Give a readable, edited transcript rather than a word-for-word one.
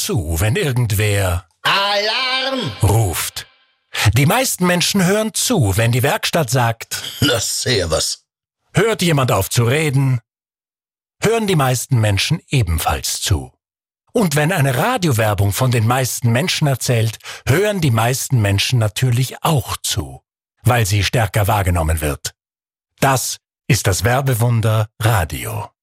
zu, wenn irgendwer Alarm ruft. Die meisten Menschen hören zu, wenn die Werkstatt sagt, na servus. hört jemand auf zu reden, hören die meisten Menschen ebenfalls zu. Und wenn eine Radiowerbung von den meisten Menschen erzählt, hören die meisten Menschen natürlich auch zu, weil sie stärker wahrgenommen wird. Das ist das Werbewunder Radio.